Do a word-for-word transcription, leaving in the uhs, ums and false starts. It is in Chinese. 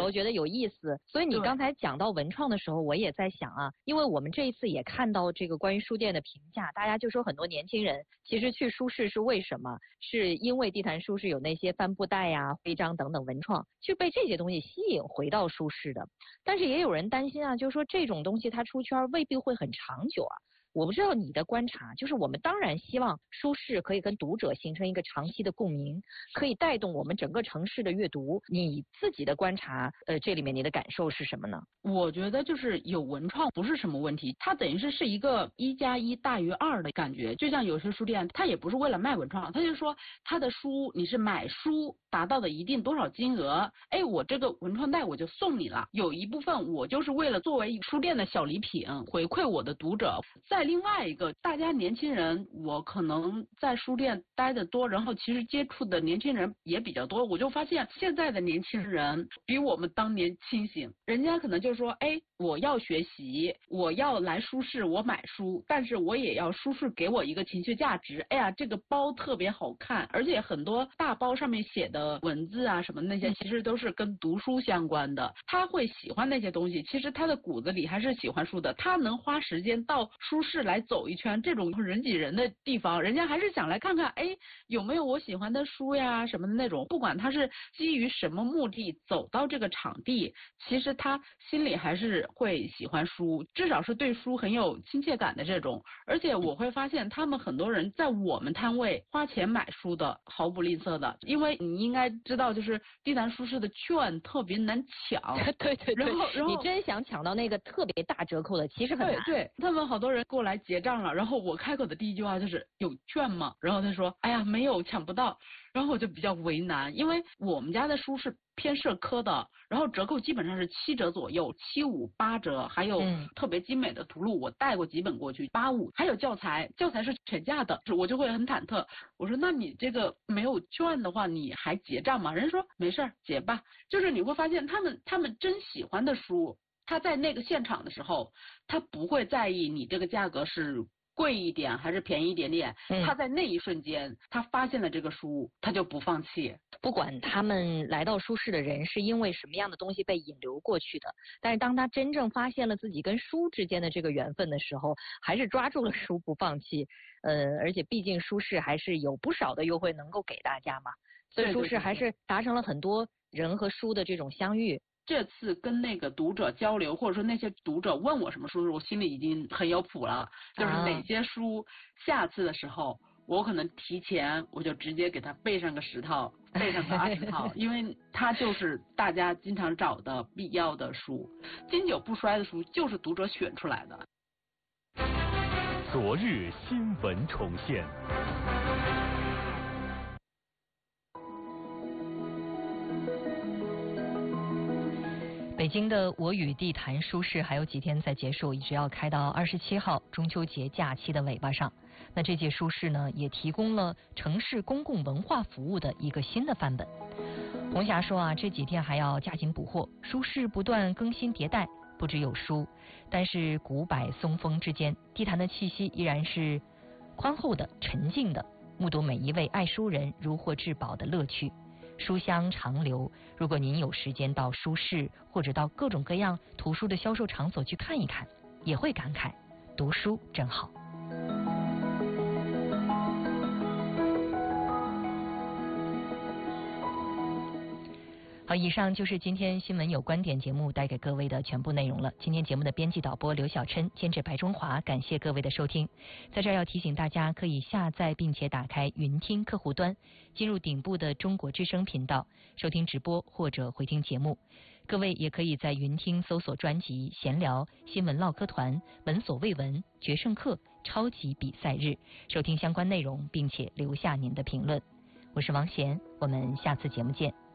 我觉得有意思。所以你刚才讲到文创的时候，我也在想啊，因为我们这一次也看到这个关于书店的评价，大家就说很多年轻人其实去书市是为什么？是因为地坛书市有那些帆布袋呀、徽章等等文创，去被这些东西吸引回到书市的。但是也有人担心啊，就是说这种东西它出圈未必会很长久啊。我不知道你的观察，就是我们当然希望书市可以跟读者形成一个长期的共鸣，可以带动我们整个城市的阅读。你自己的观察，呃，这里面你的感受是什么呢？ 我觉得就是有文创不是什么问题，它等于是是一个一加一大于二的感觉。就像有些书店，它也不是为了卖文创，它就说它的书你是买书达到的一定多少金额，哎，我这个文创袋我就送你了。有一部分我就是为了作为书店的小礼品回馈我的读者。再另外一个，大家年轻人，我可能在书店待得多，然后其实接触的年轻人也比较多，我就发现现在的年轻人比我们当年清醒，人家可能就说，哎，我要学习，我要来书市，我买书，但是我也要书市给我一个情绪价值。哎呀，这个包特别好看，而且很多大包上面写的文字啊什么那些，其实都是跟读书相关的。他会喜欢那些东西，其实他的骨子里还是喜欢书的。他能花时间到书市来走一圈，这种人挤人的地方，人家还是想来看看，哎，有没有我喜欢的书呀什么的那种。不管他是基于什么目的走到这个场地，其实他心里还是会喜欢书，至少是对书很有亲切感的这种。而且我会发现他们很多人在我们摊位花钱买书的毫不吝啬的，因为你应该知道，就是地坛书市的券特别难抢。 对对对， 然后然后你真想抢到那个特别大折扣的，其实很难。 对对，他们好多人过来结账了，然后我开口的第一句话就是有券吗？然后他说，哎呀没有，抢不到。然后我就比较为难，因为我们家的书是偏社科的，然后折扣基本上是七折左右，七五八折，还有特别精美的图录，我带过几本过去，八五，还有教材，教材是全价的，我就会很忐忑。我说那你这个没有券的话，你还结账吗？人家说没事儿，结吧。就是你会发现他们他们真喜欢的书，他在那个现场的时候，他不会在意你这个价格是贵一点还是便宜一点点，嗯、他在那一瞬间，他发现了这个书，他就不放弃。 不管他们来到书市的人是因为什么样的东西被引流过去的，但是当他真正发现了自己跟书之间的这个缘分的时候，还是抓住了书不放弃。呃，而且毕竟书市还是有不少的优惠能够给大家嘛，所以书市还是达成了很多人和书的这种相遇。 这次跟那个读者交流，或者说那些读者问我什么书，我心里已经很有谱了，就是哪些书下次的时候我可能提前我就直接给他备上个十套，备上个二十套，因为它就是大家经常找的必要的书，经久不衰的书就是读者选出来的。 昨日新闻重现。 北京的我与地坛书市还有几天才结束，一直要开到二十七号中秋节假期的尾巴上。那这届书市呢，也提供了城市公共文化服务的一个新的范本。红霞说啊，这几天还要加紧补货，书市不断更新迭代，不只有书，但是古柏松风之间，地坛的气息依然是宽厚的、沉静的，目睹每一位爱书人如获至宝的乐趣。书香长流，如果您有时间到书市或者到各种各样图书的销售场所去看一看，也会感慨读书真好。好，以上就是今天新闻有观点节目带给各位的全部内容了。今天节目的编辑导播刘小琛，监制白中华，感谢各位的收听。在这儿要提醒大家，可以下载并且打开云听客户端，进入顶部的中国之声频道，收听直播或者回听节目。各位也可以在云听搜索专辑闲聊、新闻唠嗑团、闻所未闻、决胜课、超级比赛日，收听相关内容并且留下您的评论。我是王贤，我们下次节目见。